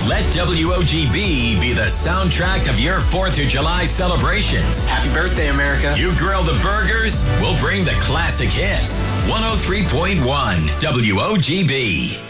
Let WOGB be the soundtrack of your 4th of July celebrations. Happy birthday, America. You grill the burgers, we'll bring the classic hits. 103.1 WOGB.